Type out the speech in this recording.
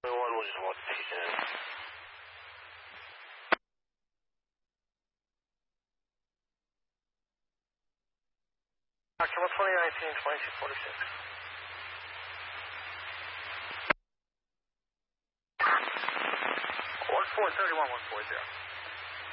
we'll just walk the patient in. October 2019, 2246. 1431, 140.